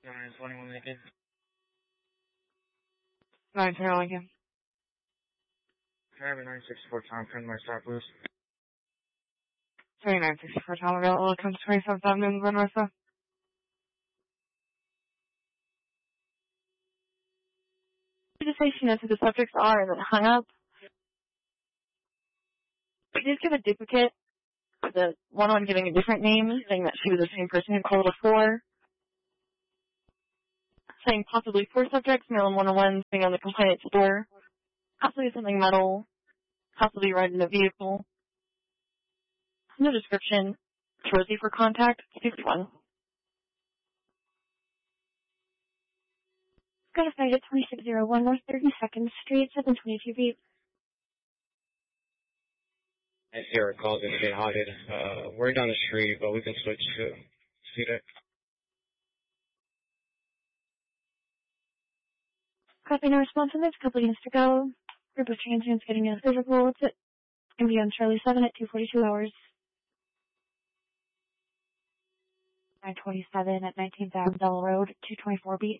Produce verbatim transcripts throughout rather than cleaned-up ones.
nine twenty-one Lincoln. nine twenty Lincoln. Driver nine sixty-four Tom, friend my stop, please. twenty-nine sixty-four Tom, available, comes twenty-seventh Avenue, Glen Martha. Just say she knows who the subjects are and then hung up. We did give a duplicate, the one on giving a different name, saying that she was the same person who called before. Saying possibly four subjects, male and one oh one, being on the complainant's door. Possibly something metal. Possibly riding a vehicle. No description. Rosie for contact, sixty-one. Got a fight at twenty-six oh one North thirty-second Street, seven twenty-two B. I see our call's gonna get haunted. Uh, we're down the street, but we can switch to see that. Copy, no response on this. Couple units to go. Group of transients getting a physical. It's it. Gonna be on Charlie seven at two forty-two hours. nine twenty-seven at nineteenth Avenue Bell Road, two twenty-four B.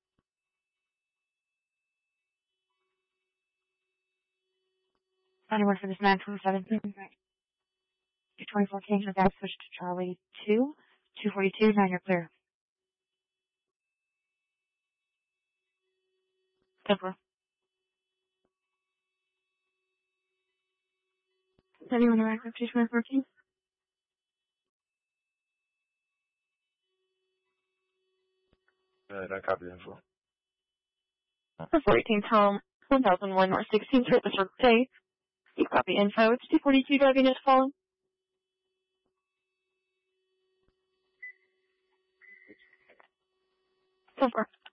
Anyone for this nine twenty-seven? two twenty-four King, back switch to Charlie two, two forty-two, now you're clear. Temper. Anyone around two twenty-four King? Uh, I copy the info. four eighteen Tom, one thousand one North sixteenth Street, Mister Day. You copy info. It's two forty-two driving is falling. So far.